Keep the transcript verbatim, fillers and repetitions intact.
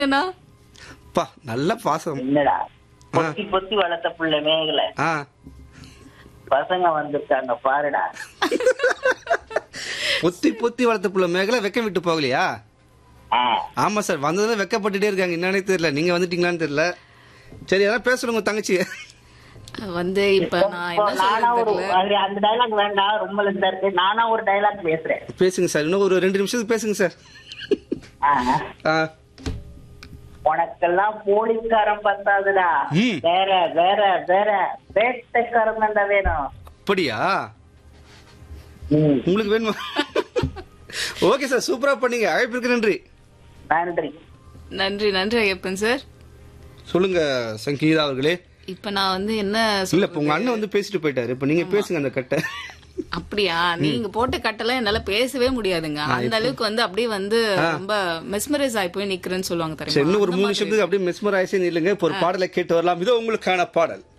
அண்ணா. பா நல்ல பாசம். என்னடா பொத்தி பொத்தி வளர்த்த புள்ள மேகல ஆ பசங்க வந்திருக்காங்க பாருடா. பொத்தி பொத்தி வளர்த்த புள்ள மேகலை வெக்கம் விட்டு போகலையா? ஆ, ஆமா சார், வந்ததுல வெக்கப்பட்டுட்டே இருக்காங்க. என்னன்னே தெரியல, நீங்க வந்துட்டீங்களான்னு தெரியல. சரி, அதான் பேசணும் உங்க தங்கச்சி. வந்து இப்ப நான் இப்போ என்ன நானா ஒரு சொல்றது அது அந்த டைலாக் வேண்டாம், ரொம்ப லெந்தா இருக்கு. நானா ஒரு டைலாக் பேசுறேன். பேசுங்க சார், இன்னும் ஒரு ரெண்டு நிமிஷத்துக்கு பேசுங்க சார். ஆ, ஆ, உனக்கெல்லாம் போலீஸ்காரன் பத்தாதுடா, ம். வேற வேற வேற வேட்டைக்காரன் தான்டா வேணும். அப்படியா? ம், உங்களுக்கு வேணுமா? ஓகே சார், சூப்பரா பண்ணீங்க. அழைப்பிற்கு நன்றி. நன்றி. நன்றி நன்றி ஐயப்பன் சார். சொல்லுங்க சங்கீதா அவர்களே. இப்ப நான் வந்து என்ன இல்ல, சொல்றது? இப்ப உங்க அண்ணன் வந்து பேசிட்டு போயிட்டாரு. இப்ப நீங்க பேசுங்க அந்த கட்டை. அப்படியா? நீங்க போட்ட கட்டெல்லாம் என்னால பேசவே முடியாதுங்க. அந்த அளவுக்கு வந்து அப்படியே வந்து ரொம்ப மெஸ்மரைஸ் ஆகி போய் நிக்கிறேன்னு சொல்லுவாங்க சரி, தெரியுமா? இன்னும் ஒரு அந்த மூணு மாதிரி நிமிஷத்துக்கு அப்படியே மெஸ்மர் ஆயிசே நில்லுங்க. இப்ப ஒரு பாடலை கேட்டு வரலாம். இதோ உங்களுக்கான பாடல்.